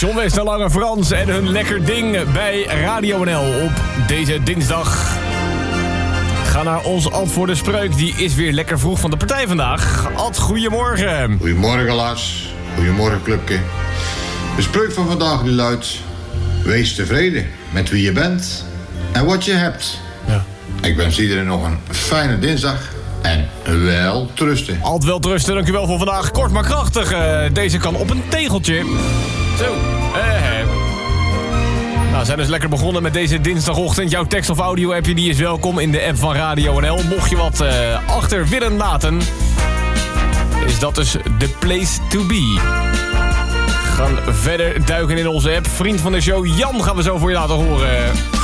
John Wester, Lange Frans en hun lekker ding bij Radio NL op deze dinsdag. Ga naar ons Ad voor de spreuk. Die is weer lekker vroeg van de partij vandaag. Ad, goedemorgen. Goedemorgen Lars. Goedemorgen clubje. De spreuk van vandaag die luidt: wees tevreden met wie je bent en wat je hebt. Ja. Ik wens iedereen nog een fijne dinsdag en wel trusten. Ad, wel trusten, dankjewel voor vandaag. Kort maar krachtig. Deze kan op een tegeltje. Zo. Nou, we zijn dus lekker begonnen met deze dinsdagochtend. Jouw tekst of audio-appje die is welkom in de app van Radio NL. Mocht je wat achter willen laten, is dat dus the place to be. We gaan verder duiken in onze app. Vriend van de show Jan gaan we zo voor je laten horen.